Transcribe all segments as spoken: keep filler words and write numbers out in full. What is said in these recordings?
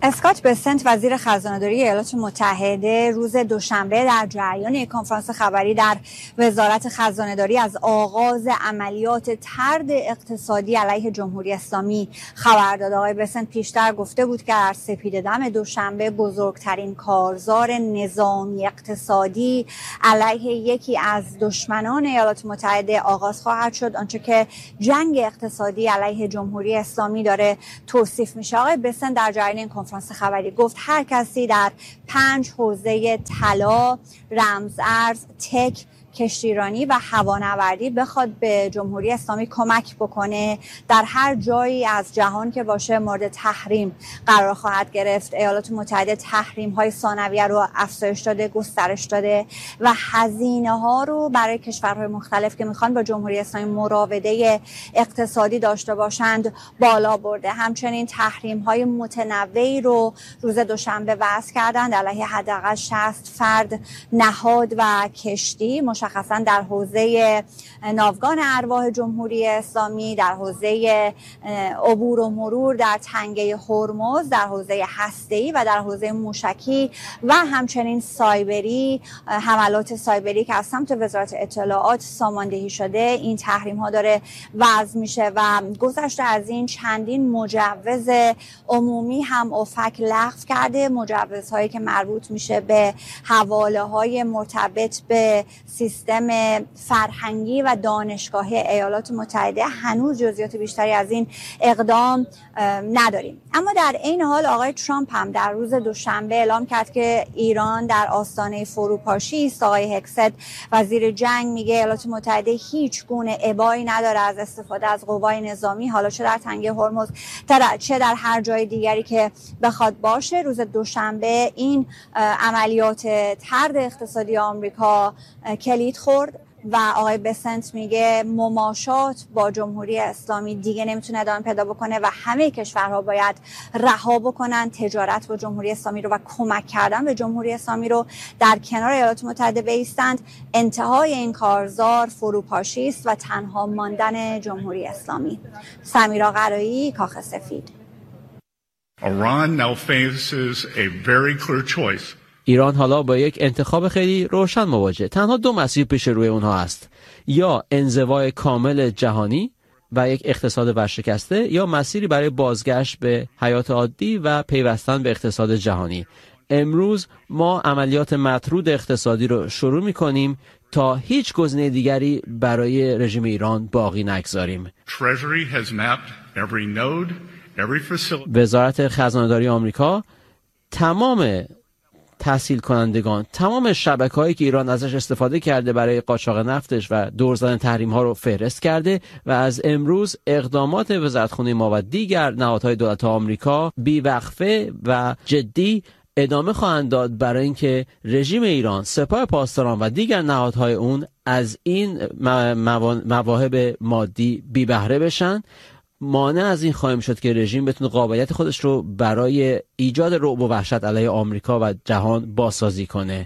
اسکات بسنت وزیر خزانه‌داری ایالات متحده روز دوشنبه در جریان یک کنفرانس خبری در وزارت خزانه‌داری از آغاز عملیات طرد اقتصادی علیه جمهوری اسلامی خبر داد. آقای بسنت پیشتر گفته بود که در سپیده‌دم دوشنبه بزرگترین کارزار نظامی اقتصادی علیه یکی از دشمنان ایالات متحده آغاز خواهد شد، آنچه که جنگ اقتصادی علیه جمهوری اسلامی داره توصیف میشه. آقای بسنت در جریان این کنفرانس خبری گفت هر کسی در پنج حوزه طلا، رمزارز، تک، کشتیرانی و هوانوردی بخواد به جمهوری اسلامی کمک بکنه، در هر جایی از جهان که باشه مورد تحریم قرار خواهد گرفت. ایالات متحده تحریم های ثانویه رو افزایش داده، گسترش داده و هزینه ها رو برای کشورهای مختلف که میخوان با جمهوری اسلامی مراوده اقتصادی داشته باشند بالا برده. همچنین تحریم های متنوعی رو روز دوشنبه وضع کردند علیه حداقل شصت فرد، نهاد و کشتی، مشخصا در حوزه ناوگان ارواح جمهوری اسلامی، در حوزه عبور و مرور در تنگه هرمز، در حوزه هسته‌ای و در حوزه موشکی و همچنین سایبری، حملات سایبری که از سمت وزارت اطلاعات ساماندهی شده. این تحریم ها داره وضع میشه و گذشته از این چندین مجوز عمومی هم اوفک لغو کرده، مجوزهایی که مربوط میشه به حواله های مرتبط به سیستم فرهنگی و دانشگاهی ایالات متحده. هنوز جزئیات بیشتری از این اقدام نداریم. اما در این حال آقای ترامپ هم در روز دوشنبه اعلام کرد که ایران در آستانه فروپاشی است. آقای هکست وزیر جنگ میگه ایالات متحده هیچ گونه ابایی نداره از استفاده از قوای نظامی، حالا چه در تنگه هرمز چه در هر جای دیگری که بخواد باشه. روز دوشنبه این عملیات طرد اقتصادی آمریکا کلید خورد و آقای بسنت میگه مماشات با جمهوری اسلامی دیگه نمیتونه ادامه پیدا بکنه و همه کشورها باید رها بکنن تجارت با جمهوری اسلامی رو و کمک کردن به جمهوری اسلامی رو در کنار ایالات متحده بایستند. انتهای این کارزار فروپاشی است و تنها ماندن جمهوری اسلامی. سمیرا قرایی، کاخ سفید. Iran now faces a very clear choice. ایران حالا با یک انتخاب خیلی روشن مواجه. تنها دو مسیر پیش روی اونها است: یا انزوای کامل جهانی و یک اقتصاد ورشکسته، یا مسیری برای بازگشت به حیات عادی و پیوستن به اقتصاد جهانی. امروز ما عملیات مطرود اقتصادی رو شروع می‌کنیم تا هیچ گزینه دیگری برای رژیم ایران باقی نگذاریم. وزارت خزانه‌داری آمریکا تمام تحصیل کنندگان، تمام شبکه‌هایی که ایران ازش استفاده کرده برای قاچاق نفتش و دور زدن تحریم‌ها رو فهرست کرده و از امروز اقدامات وزارتخانه ما و دیگر نهادهای دولت آمریکا بی‌وقفه و جدی ادامه خواهند داد برای اینکه رژیم ایران، سپاه پاسداران و دیگر نهادهای اون از این مواهب مادی بی بهره بشن. مانع از این خواهیم شد که رژیم بتونه قابلیت خودش رو برای ایجاد رعب و وحشت علیه آمریکا و جهان بازسازی کنه.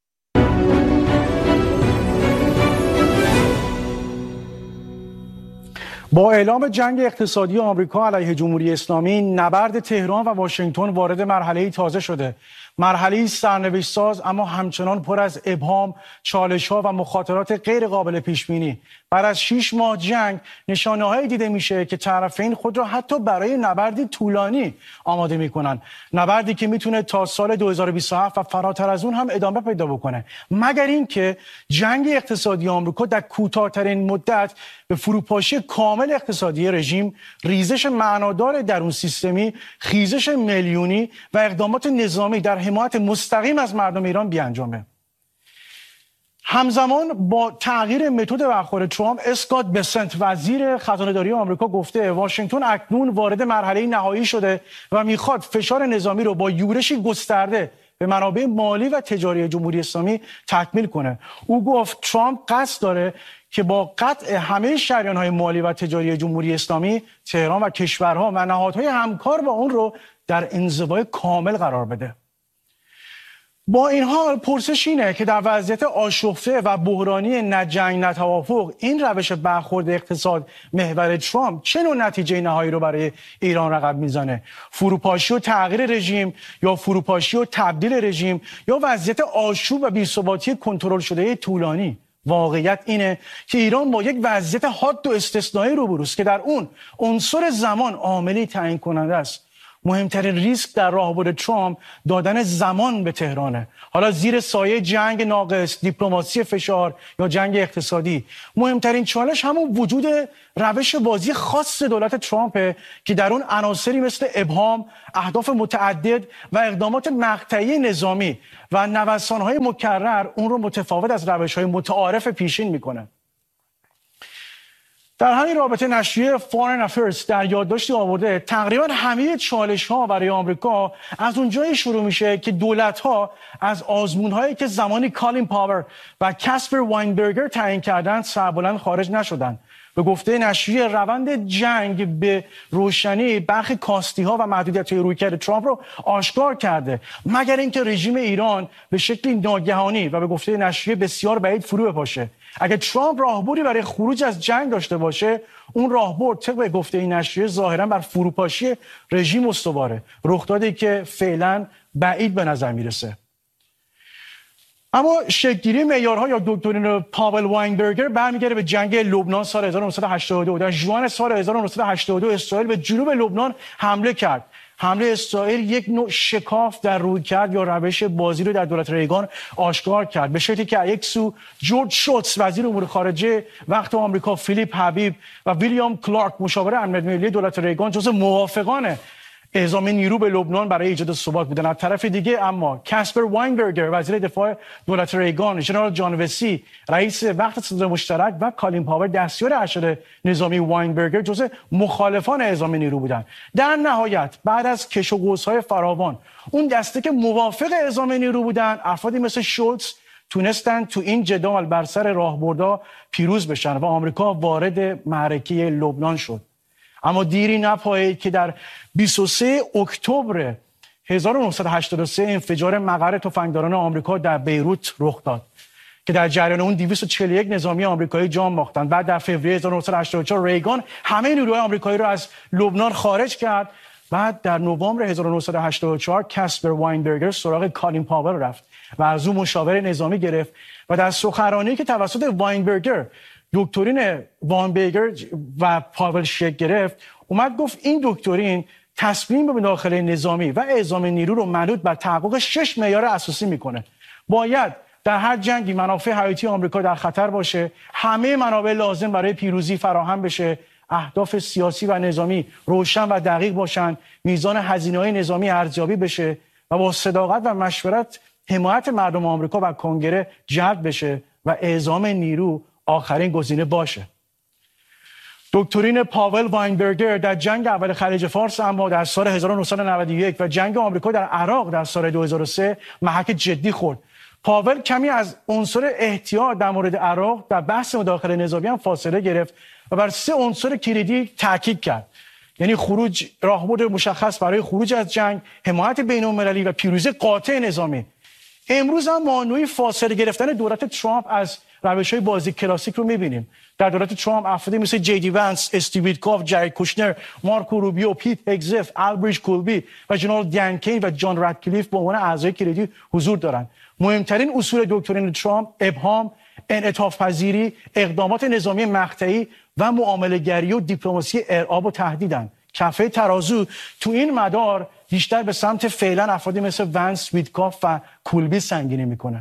با اعلام جنگ اقتصادی آمریکا علیه جمهوری اسلامی، نبرد تهران و واشنگتن وارد مرحله‌ای تازه شده. مرحله‌ای سرنوشت ساز اما همچنان پر از ابهام، چالش‌ها و مخاطرات غیر قابل پیش‌بینی. بعد از شش ماه جنگ نشانه‌هایی دیده میشه که طرفین خود را حتی برای نبردی طولانی آماده میکنن، نبردی که میتونه تا سال دو هزار و بیست و هفت و فراتر از اون هم ادامه پیدا بکنه، مگر اینکه جنگ اقتصادی آمریکا در کوتاه‌ترین مدت به فروپاشی کامل اقتصادی رژیم، ریزش معنادار درون سیستمی، خیزش میلیونی و اقدامات نظامی در حمایت مستقیم از مردم ایران بیانجامه. همزمان با تغییر متد برخورد ترامپ، اسکات بسنت وزیر خزانه‌داری آمریکا گفته واشنگتن اکنون وارد مرحله نهایی شده و میخواد فشار نظامی رو با یورشی گسترده به منابع مالی و تجاری جمهوری اسلامی تکمیل کنه. او گفت ترامپ قصد داره که با قطع همه شریان‌های مالی و تجاری جمهوری اسلامی، تهران و کشورها و نهادهای همکار با اون رو در انزوای کامل قرار بده. با این حال پرسش اینه که در وضعیت آشفته و بحرانی نه جنگ نه توافق این روش برخورد اقتصاد محور ترامپ چه نوع نتیجه نهایی رو برای ایران رقم میزنه؟ فروپاشی و تغییر رژیم یا فروپاشی و تبدیل رژیم یا وضعیت آشوب و بی‌ثباتی کنترل شده طولانی؟ واقعیت اینه که ایران با یک وضعیت حاد و استثنایی روبروست که در اون عنصر زمان عاملی تعیین کننده است. مهمترین ریسک در راهبرد ترامپ دادن زمان به تهرانه، حالا زیر سایه جنگ ناقص، دیپلماسی فشار یا جنگ اقتصادی. مهمترین چالش همون وجود روش بازی خاص دولت ترامپه که در اون عناصری مثل ابهام، اهداف متعدد و اقدامات مقطعی نظامی و نوسان‌های مکرر اون رو متفاوت از روش‌های متعارف پیشین میکنه. در همین رابطه نشریه فارن افیرز در یادداشتی آورده تقریبا همه چالش‌ها برای آمریکا از اونجایی شروع میشه که دولت‌ها از آزمون‌هایی که زمانی کالین پاور و کاسپر واینبرگر تعیین کردند سربلند خارج نشدند. به گفته نشریه روند جنگ به روشنی برخی کاستی‌ها و محدودیت‌های رویکرد ترامپ رو آشکار کرده، مگر اینکه رژیم ایران به شکلی ناگهانی و به گفته نشریه بسیار بعید فرو بپاشه. اگه ترامپ راهبردی برای خروج از جنگ داشته باشه، اون راهبرد طبق به گفته این نشریه ظاهراً بر فروپاشی رژیم استواره، رخدادی که فعلا بعید به نظر میرسه. اما شکل‌گیری معیارها یا دکترین پاول واینبرگر برمیگرده به جنگ لبنان سال هزار و نهصد و هشتاد و دو. در ژوئن سال هزار و نهصد و هشتاد و دو اسرائیل به جنوب لبنان حمله کرد. حمله اسرائیل یک نوع شکاف در رویکرد یا روش بازی رو در دولت ریگان آشکار کرد، به شکلی که یک سو جورج شولتز وزیر امور خارجه وقت آمریکا، فیلیپ حبیب و ویلیام کلارک مشاور امنیت ملی دولت ریگان جزو موافقان اعزام نیرو به لبنان برای ایجاد ثبات بودن. از طرف دیگه اما کاسپر واینبرگر وزیر دفاع دولت ریگان، ژنرال جان وسی رئیس وقت صدر مشترک و کالین پاور دستیار ارشد نظامی واینبرگر جزو مخالفان اعزام نیرو بودند. در نهایت بعد از کش و قوس‌های فراوان اون دسته که موافق اعزام نیرو بودن، افرادی مثل شولتز تونستن تو این جدال بر سر راهبردها پیروز بشن و آمریکا وارد معرکه لبنان شد. اما دیری نپایید که در بیست و سوم اکتبر هزار و نهصد و هشتاد و سه انفجار مقر تفنگداران آمریکا در بیروت رخ داد که در جریان اون دویست و چهل و یک نظامی آمریکایی جان باختند. بعد در فوریه هزار و نهصد و هشتاد و چهار ریگان همه نیروهای آمریکایی را از لبنان خارج کرد. بعد در نوامبر هزار و نهصد و هشتاد و چهار کاسپر واینبرگر سراغ کالین پاور رفت و از او مشاور نظامی گرفت و در سخنرانی که توسط واینبرگر دکترین واینبرگر و پاول شکل گرفت، اومد گفت این دکترین تصمیم به مداخله نظامی و اعزام نیرو رو منوط بر تحقق شش معیار اساسی میکنه. باید در هر جنگی منافع حیاتی آمریکا در خطر باشه، همه منابع لازم برای پیروزی فراهم بشه، اهداف سیاسی و نظامی روشن و دقیق باشن، میزان هزینه‌های نظامی ارزیابی بشه و با صداقت و مشورت حمایت مردم آمریکا و کنگره جلب بشه و اعزام نیرو آخرین گزینه باشه. دکترین پاول واینبرگر در جنگ اول خلیج فارس اما در سال هزار و نهصد و نود و یک و جنگ آمریکا در عراق در سال دو هزار و سه محک جدی خورد. پاول کمی از عنصر احتیاط در مورد عراق در بحث مداخله نظامی هم فاصله گرفت و بر سه عنصر کلیدی تاکید کرد، یعنی خروج، راهبرد مشخص برای خروج از جنگ، حمایت بین‌المللی و پیروزی قاطع نظامی. امروز هم ما نوعی فاصله گرفتن دولت ترامپ از روش‌های بازی کلاسیک رو می‌بینیم. در دولت ترامپ افرادی مثل جی دی وانس، استیو ویتکاف، جری کوشنر، مارکو روبیو، پیت هگزف، البریج کولبی و جنرال دان کین و جان رادکلیف به عنوان اعضای کلیدی حضور دارند. مهمترین اصول دکترین ترامپ ابهام، انعطاف پذیری، اقدامات نظامی مقطعی و معامله‌گری و دیپلماسی ارعاب و تهدیدند. کفه ترازو تو این مدار بیشتر به سمت فعلا افرادی مثل وانس، ویتکاف و کولبی سنگینی میکنه.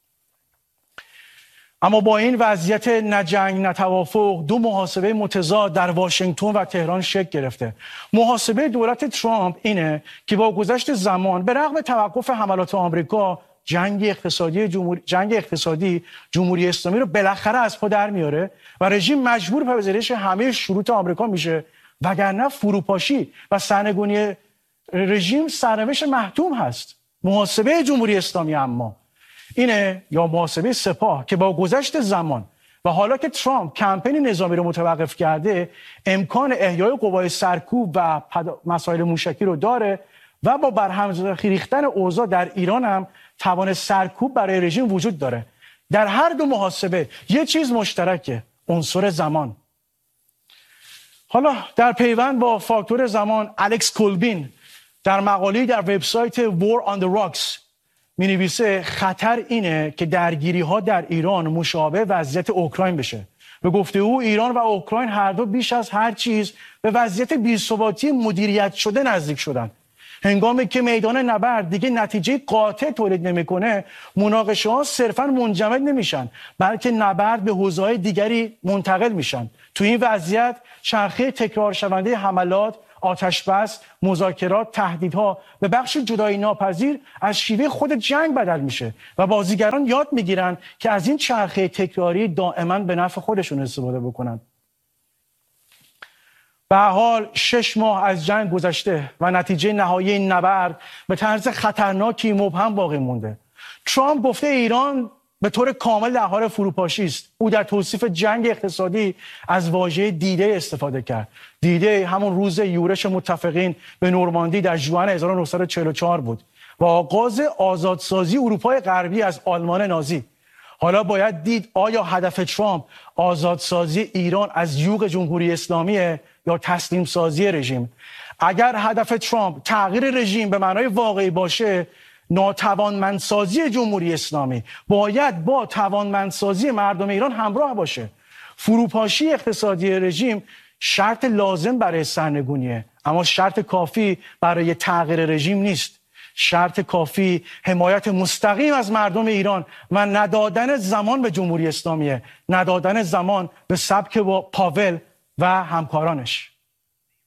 اما با این وضعیت نه جنگ نه توافق، دو محاسبه متضاد در واشنگتن و تهران شکل گرفته. محاسبه دولت ترامپ اینه که با گذشت زمان به رغم توقف حملات آمریکا، جنگ اقتصادی جمهوری جنگ اقتصادی جمهوری اسلامی رو بالاخره از پا در میاره و رژیم مجبور به پذیرش همه شروط آمریکا میشه، وگرنه فروپاشی و سرنگونی رژیم سرنوشت محتوم هست. محاسبه جمهوری اسلامی اما اینه، یا محاسبه سپاه، که با گذشت زمان و حالا که ترامپ کمپین نظامی رو متوقف کرده، امکان احیای قوای سرکوب و مسائل موشکی رو داره و با برهم ریختن اوضاع در ایران هم توان سرکوب برای رژیم وجود داره. در هر دو محاسبه یه چیز مشترکه، عنصر زمان. حالا در پیوند با فاکتور زمان، الکس کولبین در مقاله‌ای در وبسایت War on the Rocks می‌نویسه خطر اینه که درگیری‌ها در ایران مشابه وضعیت اوکراین بشه. به گفته او ایران و اوکراین هر دو بیش از هر چیز به وضعیت بی‌ثباتی مدیریت شده نزدیک شدن. هنگامی که میدان نبرد دیگه نتیجه قاطع تولید نمیکنه، مناقشه‌ها صرفاً منجمد نمیشن، بلکه نبرد به حوزه‌های دیگری منتقل میشن. تو این وضعیت چرخه تکرار شونده حملات، آتش‌بس، مذاکرات، تهدیدها به بخش جدایی ناپذیر از شیوه خود جنگ بدل میشه و بازیگران یاد میگیرن که از این چرخه تکراری دائما به نفع خودشون استفاده بکنن. به هر حال شش ماه از جنگ گذشته و نتیجه نهایی این نبرد به طرز خطرناکی مبهم باقی مونده. ترامپ گفته ایران به طور کامل در حال فروپاشی است. او در توصیف جنگ اقتصادی از واژه دیده استفاده کرد. دیده همون روز یورش متفقین به نورماندی در ژوئن هزار و نهصد و چهل و چهار بود و آغاز آزادسازی اروپای غربی از آلمان نازی. حالا باید دید آیا هدف ترامپ آزادسازی ایران از یوغ جمهوری اسلامیه یا تسلیم سازی رژیم. اگر هدف ترامپ تغییر رژیم به معنای واقعی باشه، ناتوانمندسازی جمهوری اسلامی باید با توانمندسازی مردم ایران همراه باشه. فروپاشی اقتصادی رژیم شرط لازم برای سرنگونیه، اما شرط کافی برای تغییر رژیم نیست. شرط کافی حمایت مستقیم از مردم ایران و ندادن زمان به جمهوری اسلامیه، ندادن زمان به سبک با پاول و همکارانش.